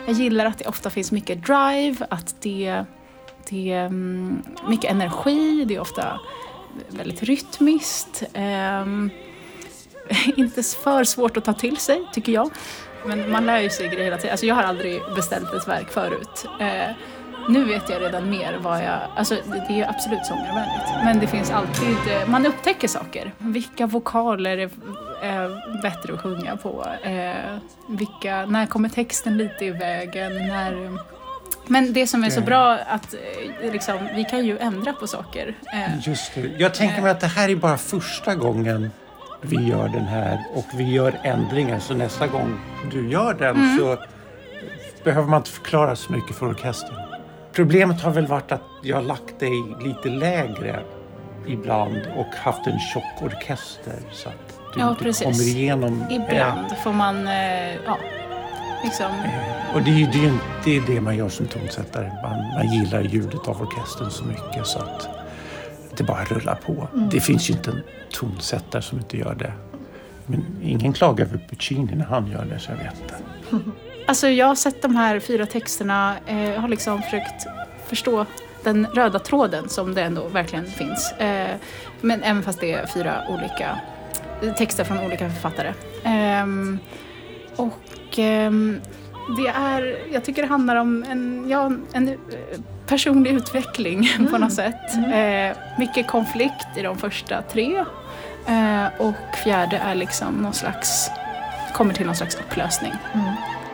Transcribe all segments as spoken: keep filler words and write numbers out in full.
Jag gillar att det ofta finns mycket drive, att det, det är mycket energi, det är ofta väldigt rytmiskt. Um, inte för svårt att ta till sig, tycker jag. Men man lär ju sig grejer hela tiden. Alltså jag har aldrig beställt ett verk förut. Uh, nu vet jag redan mer vad jag... Alltså det är ju absolut sångarvänligt. Men det finns alltid... Man upptäcker saker. Vilka vokaler är, är bättre att sjunga på? Uh, vilka, när kommer texten lite i vägen? När... Men det som är så bra att liksom, vi kan ju ändra på saker. Just det. Jag tänker mig att det här är bara första gången vi gör den här och vi gör ändringar. Så nästa gång du gör den mm. så behöver man inte förklara så mycket för orkestern. Problemet har väl varit att jag har lagt dig lite lägre ibland och haft en tjock orkester så att du ja, inte precis. kommer igenom. Ibland får man... Ja. Liksom. Och det är ju det, det, är det man gör som tonsättare. Man, man gillar ljudet av orkestern så mycket så att det bara rullar på. Mm. Det finns ju inte en tonsättare som inte gör det. Men ingen klagar över Puccini när han gör det, så jag vet det. Alltså jag har sett de här fyra texterna. Jag eh, har liksom försökt förstå den röda tråden som det ändå verkligen finns. Eh, men även fast det är fyra olika texter från olika författare. Eh, och det är, jag tycker det handlar om en, ja, en personlig utveckling mm. på något sätt. Mm. Eh, mycket konflikt i de första tre. Eh, och fjärde är liksom någon slags, kommer till någon slags upplösning. Mm.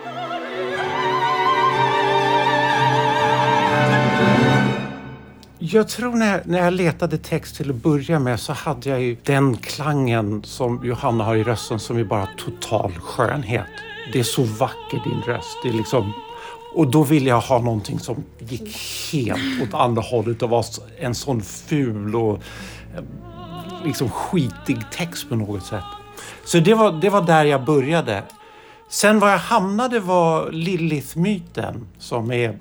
Jag tror när jag, när jag letade text till att börja med så hade jag ju den klangen som Johanna har i rösten som är bara total skönhet. Det är så vacker din röst. Det är liksom, och då ville jag ha någonting som gick helt åt andra hållet och var en sån ful och liksom skitig text på något sätt. Så det var, det var där jag började. Sen var jag hamnade var Lilith-myten som är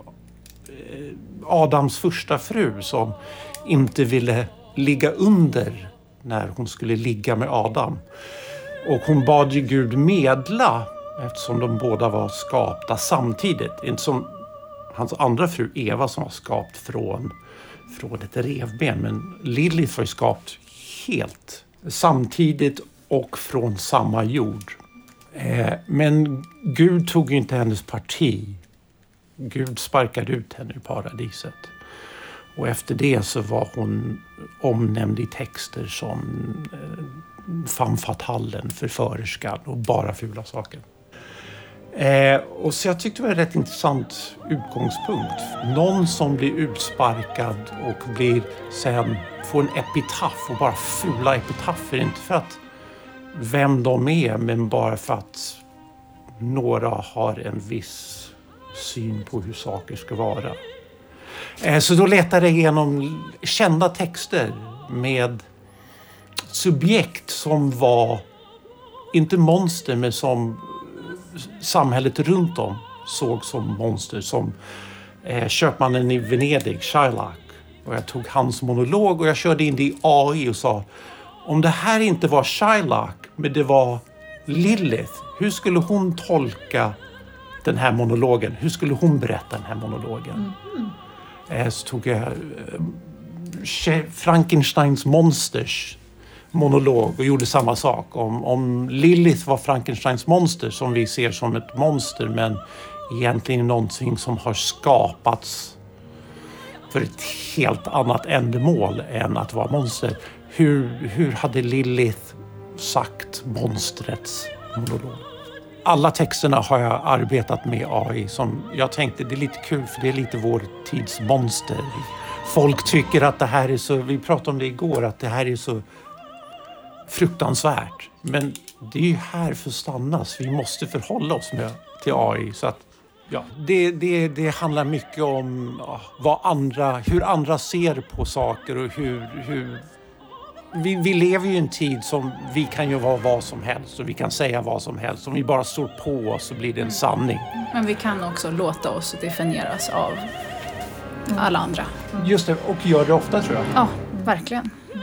Adams första fru som inte ville ligga under när hon skulle ligga med Adam. Och hon bad ju Gud medla eftersom de båda var skapta samtidigt. Inte som hans andra fru Eva som var skapt från, från ett revben. Men Lilith var ju skapt helt samtidigt och från samma jord. Eh, men Gud tog ju inte hennes parti. Gud sparkade ut henne ur paradiset. Och efter det så var hon omnämnd i texter som eh, femme fatalen, förförerskan och bara fula saker. Eh, och så jag tyckte det var en rätt intressant utgångspunkt. Någon som blir utsparkad och blir sen får en epitaf och bara fula epitafer. Inte för att vem de är men bara för att några har en viss syn på hur saker ska vara. Eh, så då letade jag igenom kända texter med subjekt som var inte monster men som samhället runt om såg som monster. Som eh, köpmannen i Venedig, Shylock. Och jag tog hans monolog och jag körde in det i A I och sa om det här inte var Shylock men det var Lilith, hur skulle hon tolka den här monologen? Hur skulle hon berätta den här monologen? Mm. Eh, så tog jag eh, Frankensteins monsters monolog och gjorde samma sak. Om, om Lilith var Frankensteins monster som vi ser som ett monster men egentligen någonting som har skapats för ett helt annat ändamål än att vara monster. Hur, hur hade Lilith sagt monstrets monolog? Alla texterna har jag arbetat med A I som jag tänkte det är lite kul för det är lite vår tids monster. Folk tycker att det här är så, vi pratade om det igår, att det här är så fruktansvärt. Men det är ju här för stannas. Vi måste förhålla oss med till A I. Så att, ja, det, det, det handlar mycket om ja, vad andra, hur andra ser på saker och hur... hur vi, vi lever ju i en tid som vi kan ju vara vad som helst och vi kan säga vad som helst. Om vi bara står på oss så blir det en sanning. Men vi kan också låta oss definieras av alla andra. Just det, och gör det ofta tror jag. Ja, verkligen.